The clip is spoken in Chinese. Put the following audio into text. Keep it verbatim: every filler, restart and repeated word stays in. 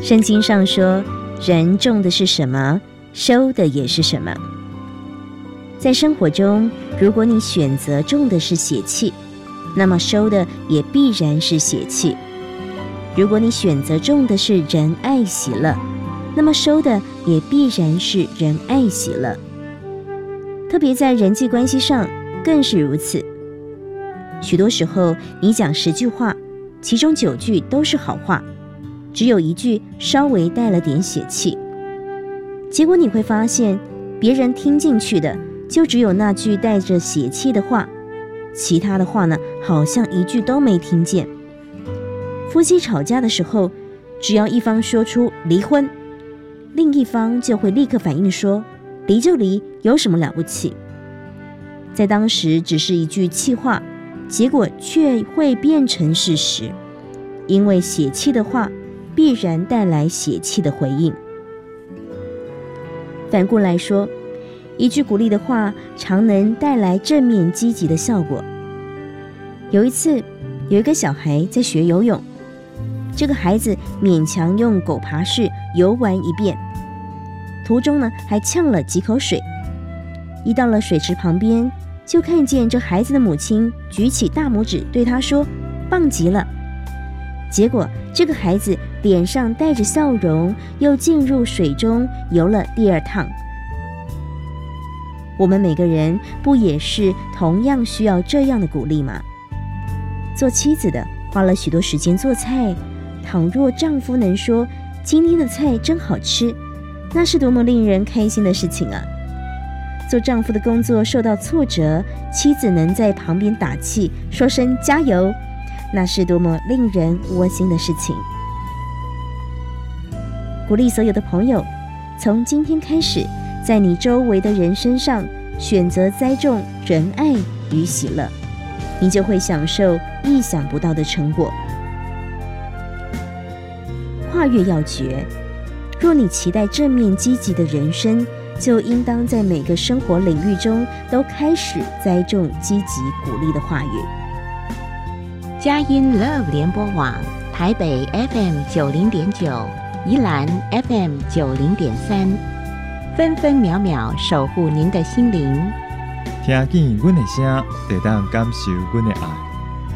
圣经上说，人种的是什么，收的也是什么。在生活中，如果你选择种的是血气，那么收的也必然是血气；如果你选择种的是仁爱喜乐，那么收的也必然是仁爱喜乐。特别在人际关系上更是如此。许多时候，你讲十句话，其中九句都是好话，只有一句稍微带了点血气。结果你会发现，别人听进去的就只有那句带着血气的话，其他的话呢，好像一句都没听见。夫妻吵架的时候，只要一方说出离婚，另一方就会立刻反应说，离就离，有什么了不起？在当时只是一句气话，结果却会变成事实，因为血气的话必然带来血气的回应。反过来说，一句鼓励的话常能带来正面积极的效果。有一次，有一个小孩在学游泳，这个孩子勉强用狗爬式游完一遍，途中呢还呛了几口水。一到了水池旁边，就看见这孩子的母亲举起大拇指对他说，棒极了。结果这个孩子脸上带着笑容，又进入水中游了第二趟。我们每个人不也是同样需要这样的鼓励吗？做妻子的花了许多时间做菜，倘若丈夫能说今天的菜真好吃，那是多么令人开心的事情啊！做丈夫的工作受到挫折，妻子能在旁边打气，说声加油，那是多么令人窝心的事情。鼓励所有的朋友，从今天开始，在你周围的人身上选择栽种仁爱与喜乐，你就会享受意想不到的成果。跨越要诀，若你期待正面积极的人生，就应当在每个生活领域中都开始栽种积极鼓励的话语。 佳音 Love 联播网台北 F M 九零点九，宜兰 F M 九零点三，分分秒秒守护您的心灵。 听见阮的声，就当感受阮的爱。